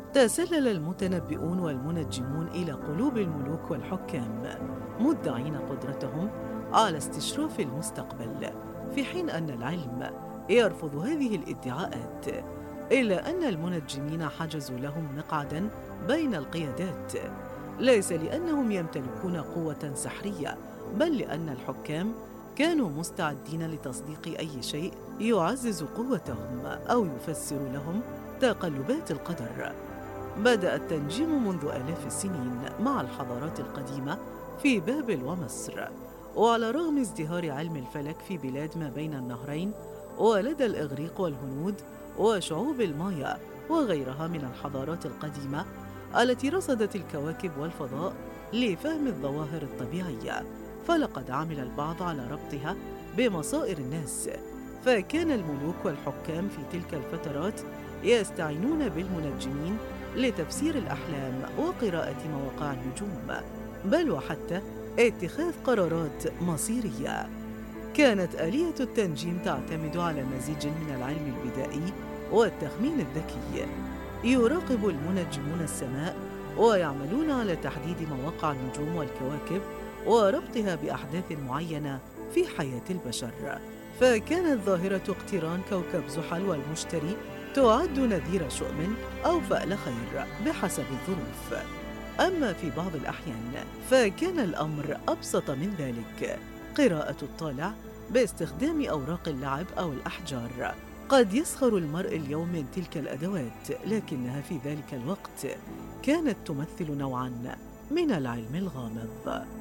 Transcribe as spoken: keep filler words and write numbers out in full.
تسلل المتنبئون والمنجمون إلى قلوب الملوك والحكام، مدعين قدرتهم على استشراف المستقبل، في حين أن العلم يرفض هذه الادعاءات، إلا أن المنجمين حجزوا لهم مقعداً بين القيادات، ليس لأنهم يمتلكون قوة سحرية، بل لأن الحكام كانوا مستعدين لتصديق أي شيء يعزز قوتهم أو يفسر لهم تقلبات القدر. بدأ التنجيم منذ آلاف السنين مع الحضارات القديمة في بابل ومصر، وعلى رغم ازدهار علم الفلك في بلاد ما بين النهرين ولدى الإغريق والهنود وشعوب المايا وغيرها من الحضارات القديمة التي رصدت الكواكب والفضاء لفهم الظواهر الطبيعية، فلقد عمل البعض على ربطها بمصائر الناس، فكان الملوك والحكام في تلك الفترات يستعينون بالمنجمين لتفسير الأحلام وقراءة مواقع النجوم، بل وحتى اتخاذ قرارات مصيرية. كانت آلية التنجيم تعتمد على مزيج من العلم البدائي والتخمين الذكي. يراقب المنجمون السماء ويعملون على تحديد مواقع النجوم والكواكب وربطها بأحداث معينة في حياة البشر، فكانت ظاهرة اقتران كوكب زحل والمشتري تعد نذير شؤم أو فأل خير بحسب الظروف. أما في بعض الأحيان فكان الأمر أبسط من ذلك، قراءة الطالع باستخدام أوراق اللعب أو الأحجار. قد يسخر المرء اليوم من تلك الأدوات، لكنها في ذلك الوقت كانت تمثل نوعاً من العلم الغامض.